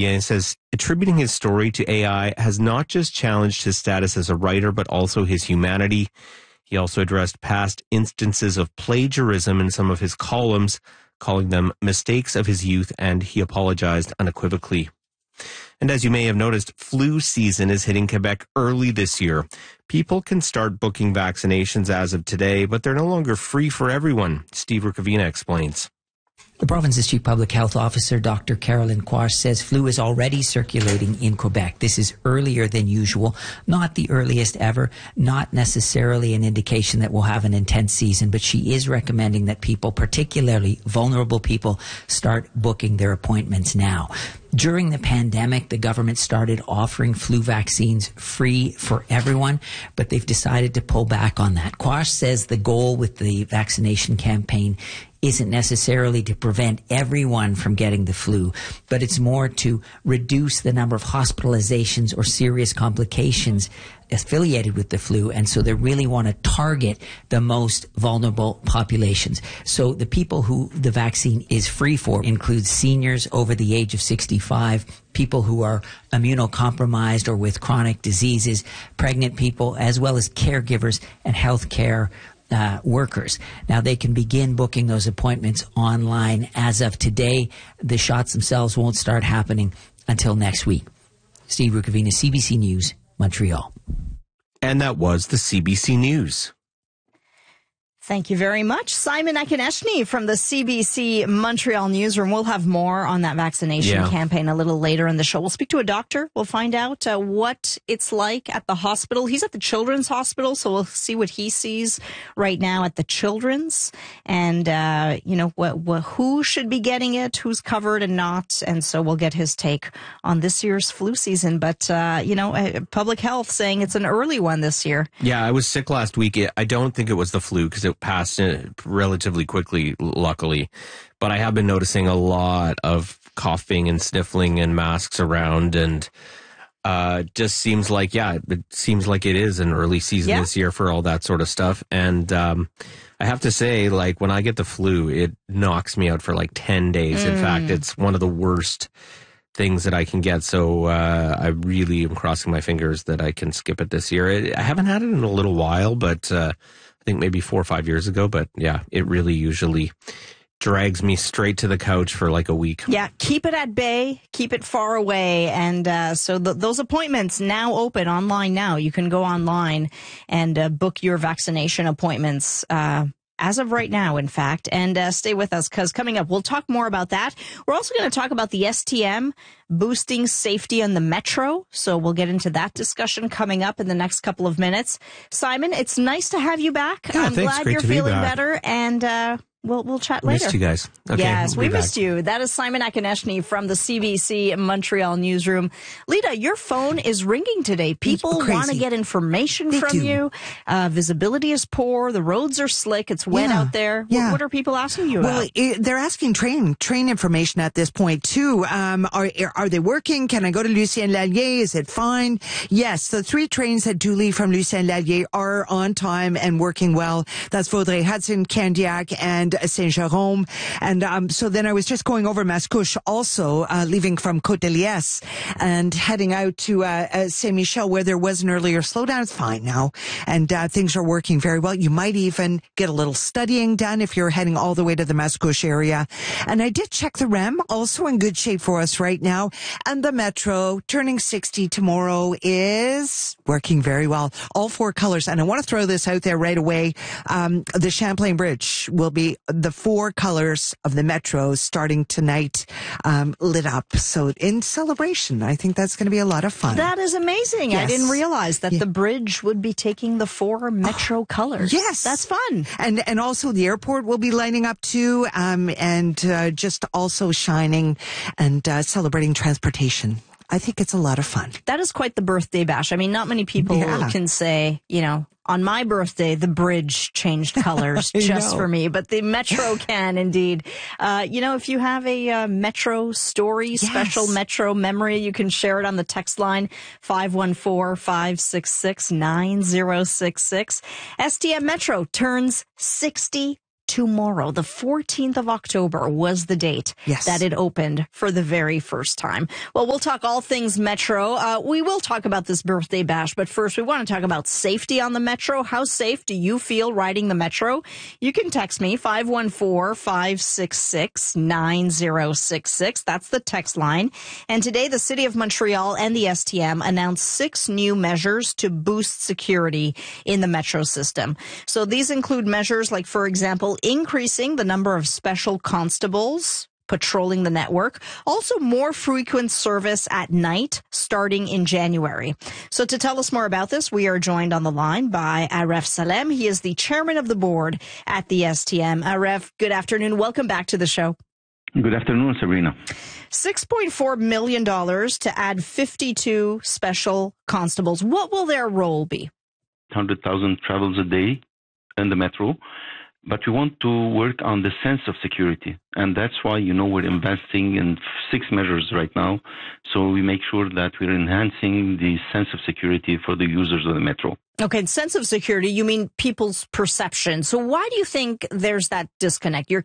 Julien says attributing his story to AI has not just challenged his status as a writer, but also his humanity. He also addressed past instances of plagiarism in some of his columns, calling them mistakes of his youth, and he apologized unequivocally. And as you may have noticed, flu season is hitting Quebec early this year. People can start booking vaccinations as of today, but they're no longer free for everyone. Steve Rukavina explains. The province's chief public health officer, Dr. Caroline Quash, says flu is already circulating in Quebec. This is earlier than usual, not the earliest ever, not necessarily an indication that we'll have an intense season, but she is recommending that people, particularly vulnerable people, start booking their appointments now. During the pandemic, the government started offering flu vaccines free for everyone, but they've decided to pull back on that. Quash says the goal with the vaccination campaign isn't necessarily to prevent everyone from getting the flu, but it's more to reduce the number of hospitalizations or serious complications affiliated with the flu. And so they really want to target the most vulnerable populations. So the people who the vaccine is free for include seniors over the age of 65, people who are immunocompromised or with chronic diseases, pregnant people, as well as caregivers and healthcare workers. Now, they can begin booking those appointments online as of today. The shots themselves won't start happening until next week. Steve Rukavina, CBC News, Montreal. And that was the CBC News. Thank you very much. Simon Akineshny from the CBC Montreal newsroom. We'll have more on that vaccination campaign a little later in the show. We'll speak to a doctor. We'll find out what it's like at the hospital. He's at the Children's Hospital, so we'll see what he sees right now at the Children's. And, who should be getting it, who's covered and not. And so we'll get his take on this year's flu season. But, public health saying it's an early one this year. Yeah, I was sick last week. I don't think it was the flu because it passed relatively quickly, luckily. But I have been noticing a lot of coughing and sniffling and masks around, and just seems like, it seems like it is an early season this year for all that sort of stuff. And I have to say, like, when I get the flu, it knocks me out for like 10 days. In fact, it's one of the worst things that I can get. So I really am crossing my fingers that I can skip it this year. I haven't had it in a little while, but I think maybe 4 or 5 years ago, but yeah, it really usually drags me straight to the couch for like a week. Yeah, keep it at bay, keep it far away. And so those appointments now open online now. You can go online and book your vaccination appointments as of right now, in fact, and stay with us because coming up, we'll talk more about that. We're also going to talk about the STM boosting safety on the metro. So we'll get into that discussion coming up in the next couple of minutes. Simon, it's nice to have you back. Yeah, I'm glad you're feeling better, and we'll chat later. Missed you guys. Okay, yes, we missed you. That is Simon Akineshny from the CBC Montreal newsroom. Lita, your phone is ringing today. People want to get information from you. Visibility is poor. The roads are slick. It's wet out there. What are people asking you about? Well, they're asking train information at this point too. Are they working? Can I go to Lucien Lallier? Is it fine? Yes, the 3 trains that do leave from Lucien Lallier are on time and working well. That's Vaudreuil-Hudson, Candiac, and Saint-Jérôme. And so then I was just going over Mascouche also, leaving from Côte-de-Liesse and heading out to Saint-Michel where there was an earlier slowdown. It's fine now. And things are working very well. You might even get a little studying done if you're heading all the way to the Mascouche area. And I did check the REM, also in good shape for us right now. And the Metro, turning 60 tomorrow, is working very well. All 4 colors. And I want to throw this out there right away. The Champlain Bridge will be the 4 colors of the Metro starting tonight, lit up. So in celebration, I think that's going to be a lot of fun. That is amazing. Yes. I didn't realize that the bridge would be taking the 4 Metro colors. Yes. That's fun. And also the airport will be lighting up too, and just also shining and celebrating transportation. I think it's a lot of fun. That is quite the birthday bash. I mean, not many people can say, on my birthday, the bridge changed colors just for me, but the Metro can indeed. If you have a Metro story, special Metro memory, you can share it on the text line 514-566-9066. STM Metro turns 62 tomorrow, the 14th of October, was the date that it opened for the very first time. Well, we'll talk all things Metro. We will talk about this birthday bash, but first we want to talk about safety on the Metro. How safe do you feel riding the Metro? You can text me 514-566-9066. That's the text line. And today the City of Montreal and the STM announced 6 new measures to boost security in the Metro system. So these include measures like, for example, increasing the number of special constables patrolling the network. Also, more frequent service at night starting in January. So to tell us more about this, we are joined on the line by Aref Salem. He is the chairman of the board at the STM. Aref, good afternoon. Welcome back to the show. Good afternoon, Sabrina. $6.4 million to add 52 special constables. What will their role be? 100,000 travels a day in the Metro. But we want to work on the sense of security. And that's why, we're investing in 6 measures right now. So we make sure that we're enhancing the sense of security for the users of the Metro. Okay, sense of security, you mean people's perception. So why do you think there's that disconnect? You're